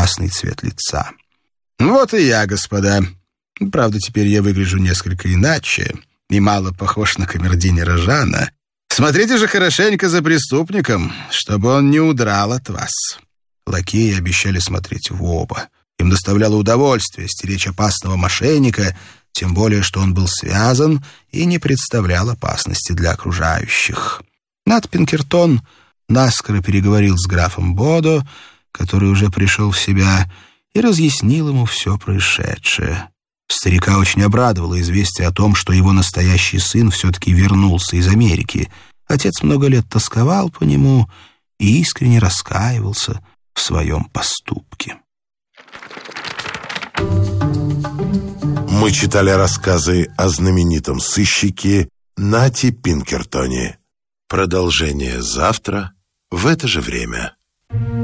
красный цвет лица. «Вот и я, господа. Правда, теперь я выгляжу несколько иначе и мало похож на камердинера Жана. Смотрите же хорошенько за преступником, чтобы он не удрал от вас». Лакеи обещали смотреть в оба. Им доставляло удовольствие стеречь опасного мошенника, тем более, что он был связан и не представлял опасности для окружающих. Нат Пинкертон наскоро переговорил с графом Бодо, который уже пришел в себя, и разъяснил ему все происшедшее. Старика очень обрадовало известие о том, что его настоящий сын все-таки вернулся из Америки. Отец много лет тосковал по нему и искренне раскаивался в своем поступке. Мы читали рассказы о знаменитом сыщике Нате Пинкертоне. Продолжение завтра в это же время.